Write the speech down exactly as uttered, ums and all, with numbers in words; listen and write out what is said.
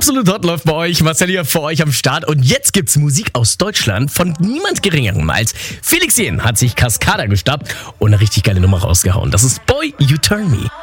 Absolut Hot läuft bei euch. Marcel hier für euch am Start. Und jetzt gibt's Musik aus Deutschland von niemand Geringerem als Felix Jähn hat sich Cascada gestappt und eine richtig geile Nummer rausgehauen. Das ist Boy, You Turn Me.